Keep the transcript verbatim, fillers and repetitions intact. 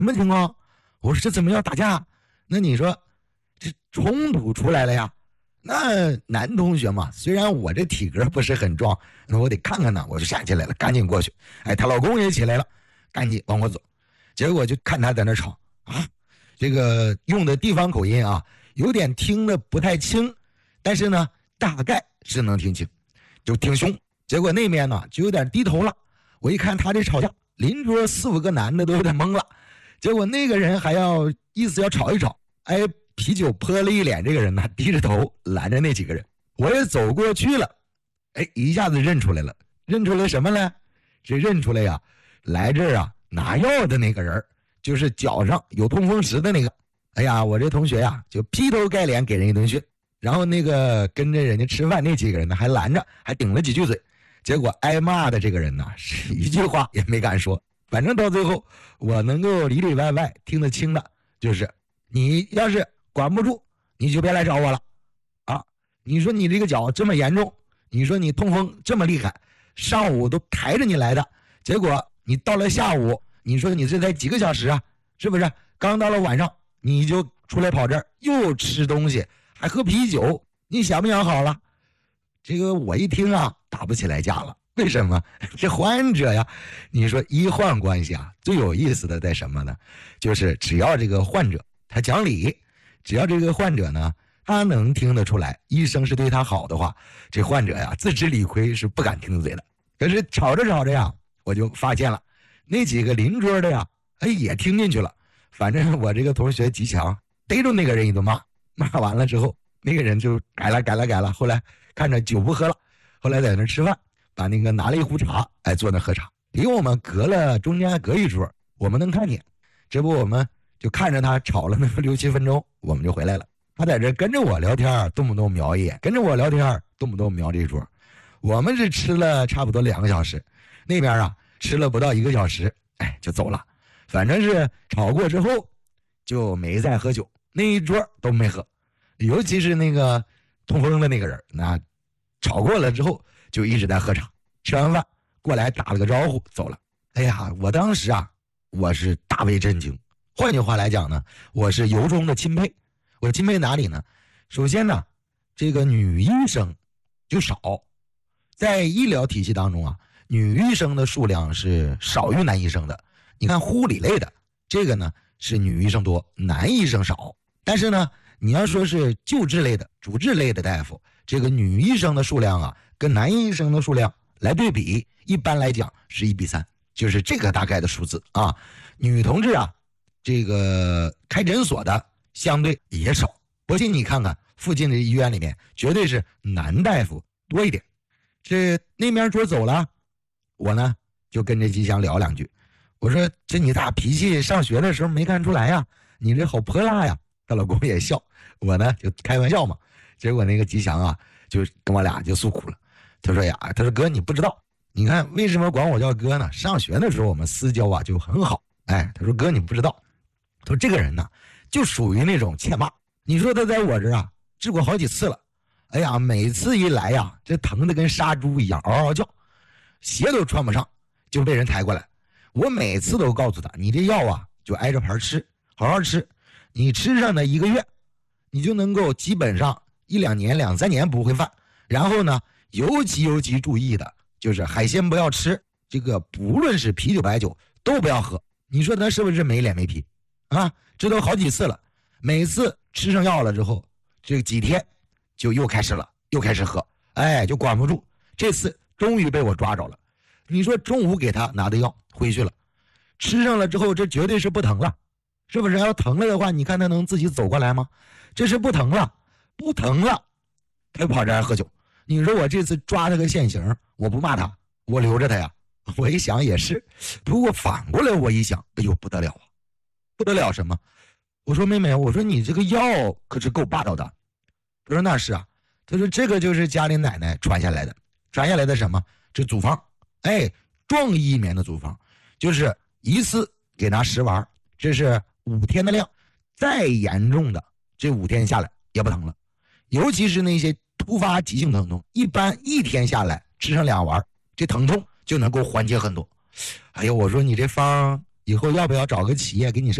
什么情况？我说这怎么要打架？那你说这冲突出来了呀？那男同学嘛，虽然我这体格不是很壮，那我得看看呢，我就站起来了，赶紧过去。哎，她老公也起来了，赶紧往我走。结果就看他在那吵啊，这个用的地方口音啊，有点听得不太清，但是呢，大概是能听清，就挺凶。结果那面呢就有点低头了。我一看他这吵架，邻桌四五个男的都有点懵了。结果那个人还要意思要吵一吵，哎，啤酒泼了一脸，这个人呢低着头拦着那几个人。我也走过去了，哎，一下子认出来了，认出来什么呢？这认出来呀，来这儿啊拿药的那个人，就是脚上有痛风石的那个。哎呀，我这同学呀就劈头盖脸给人一顿训，然后那个跟着人家吃饭那几个人呢还拦着，还顶了几句嘴。结果挨骂的这个人呢是一句话也没敢说。反正到最后我能够里里外外听得清的就是你要是管不住你就别来找我了啊！你说你这个脚这么严重，你说你痛风这么厉害，上午都抬着你来的，结果你到了下午，你说你这才几个小时啊，是不是？刚到了晚上你就出来跑这儿，又吃东西还喝啤酒，你想不想好了？这个我一听啊打不起来架了。为什么？这患者呀，你说医患关系啊，最有意思的在什么呢？就是只要这个患者他讲理，只要这个患者呢他能听得出来医生是对他好的话，这患者呀自知理亏是不敢听嘴的。可是吵着吵着呀，我就发现了那几个邻桌的呀，哎也听进去了。反正我这个同学极强，逮住那个人一顿骂，骂完了之后那个人就改了改了改了，后来看着酒不喝了，后来在那吃饭，把那个拿了一壶茶，哎，坐那喝茶，离我们隔了中间还隔一桌，我们能看见。这不我们就看着他吵了那么六七分钟，我们就回来了。他在这跟着我聊天，动不动瞄一眼，跟着我聊天，动不动瞄这一桌。我们是吃了差不多两个小时，那边啊吃了不到一个小时，哎，就走了。反正是吵过之后就没再喝酒，那一桌都没喝。尤其是那个痛风的那个人，那吵过了之后就一直在喝茶，吃完饭过来打了个招呼走了。哎呀，我当时啊我是大为震惊。换句话来讲呢，我是由衷的钦佩。我钦佩哪里呢？首先呢，这个女医生就少，在医疗体系当中啊，女医生的数量是少于男医生的。你看护理类的这个呢是女医生多，男医生少。但是呢你要说是救治类的主治类的大夫，这个女医生的数量啊跟男医生的数量来对比，一般来讲是一比三，就是这个大概的数字啊。女同志啊这个开诊所的相对也少，不信你看看附近的医院里面绝对是男大夫多一点。这那边桌走了，我呢就跟这吉祥聊两句，我说这你咋脾气上学的时候没看出来呀？你这好泼辣呀。她老公也笑，我呢就开玩笑嘛。结果那个吉祥啊就跟我俩就诉苦了，他说呀，他说哥你不知道，你看为什么管我叫哥呢？上学的时候我们私交啊就很好。哎，他说哥你不知道，他说这个人呢就属于那种欠骂。你说他在我这儿啊治过好几次了，哎呀每次一来呀这疼的跟杀猪一样嗷嗷叫，鞋都穿不上就被人抬过来。我每次都告诉他，你这药啊就挨着盘吃，好好吃，你吃上的一个月你就能够基本上一两年两三年不会犯。然后呢尤其尤其注意的就是海鲜不要吃，这个不论是啤酒白酒都不要喝。你说他是不是没脸没皮啊？这都好几次了，每次吃上药了之后这几天就又开始了，又开始喝，哎就管不住。这次终于被我抓着了。你说中午给他拿的药回去了，吃上了之后这绝对是不疼了，是不是？要疼了的话你看他能自己走过来吗？这是不疼了，不疼了他跑这儿喝酒。你说我这次抓他个现行，我不骂他我留着他呀。我一想也是，不过反过来我一想，哎呦不得了啊，不得了什么？我说妹妹，我说你这个药可是够霸道的。他说那是啊，他说这个就是家里奶奶传下来的，传下来的什么？这祖方，哎，壮一棉的祖方，就是一次给拿十丸，这是五天的量，再严重的这五天下来也不疼了。尤其是那些突发急性疼痛，一般一天下来吃上两丸，这疼痛就能够缓解很多。哎呦，我说你这方以后要不要找个企业给你